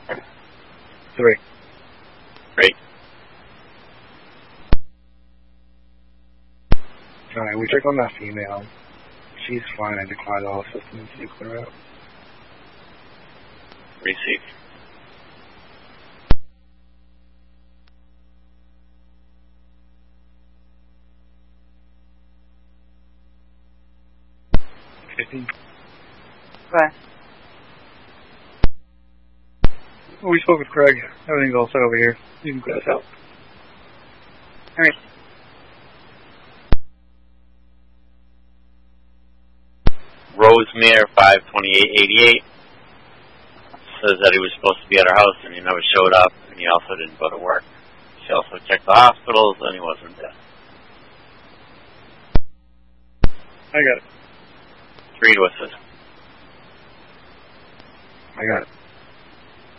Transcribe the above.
3. Great. Alright, we checked on that female. She's fine. I declined all systems to clear out. Receive. Right. Well, we spoke with Craig. Everything's all set over here. You can clear us out. Alright. Rosemere 52888 says that he was supposed to be at her house and he never showed up, and he also didn't go to work. She also checked the hospitals and he wasn't there. I got it. 3 to assist. I got it.